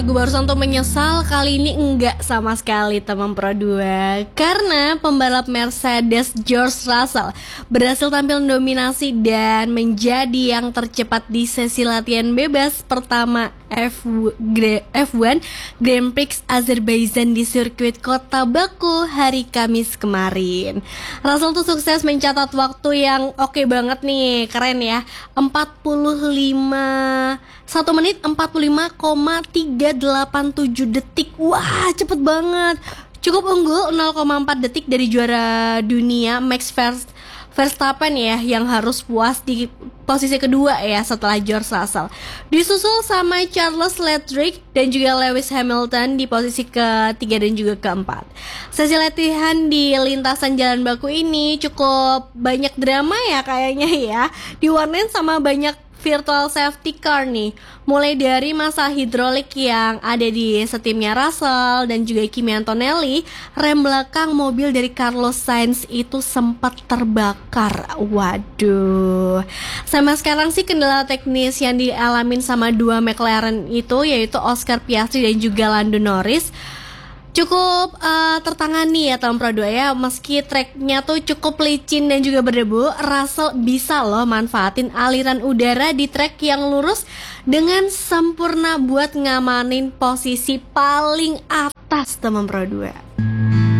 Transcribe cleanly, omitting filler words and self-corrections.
Gue barusan tuh menyesal, kali ini enggak sama sekali teman Pro 2. Karena pembalap Mercedes George Russell berhasil tampil dominasi dan menjadi yang tercepat di sesi latihan bebas pertama F1 Grand Prix Azerbaijan di sirkuit kota Baku hari Kamis kemarin. Russell tuh sukses mencatat waktu yang oke banget nih, keren ya, 1 menit 45,387 detik. Wah, cepet banget. Cukup unggul 0,4 detik dari juara dunia Max Verstappen ya, yang harus puas di posisi kedua ya setelah George Russell. Disusul sama Charles Leclerc dan juga Lewis Hamilton di posisi ketiga dan juga keempat. Sesi latihan di lintasan Jalan Baku ini cukup banyak drama ya kayaknya ya. Diwarnain sama banyak virtual safety car nih, mulai dari masalah hidrolik yang ada di setimnya Russell dan juga Kimi Antonelli. Rem belakang mobil dari Carlos Sainz itu sempat terbakar. Waduh. Sama sekarang sih kendala teknis yang dialamin sama dua McLaren itu, yaitu Oscar Piastri dan juga Lando Norris, cukup tertangani ya teman Pro 2 ya. Meski treknya tuh cukup licin dan juga berdebu, Russell bisa loh manfaatin aliran udara di trek yang lurus dengan sempurna buat ngamanin posisi paling atas teman Pro 2.